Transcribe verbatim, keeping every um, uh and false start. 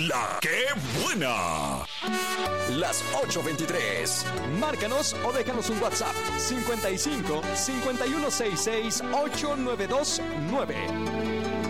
La que buena. Las ocho veintitrés. Márcanos o déjanos un WhatsApp cincuenta y cinco, cincuenta y uno sesenta y seis, ocho nueve dos nueve.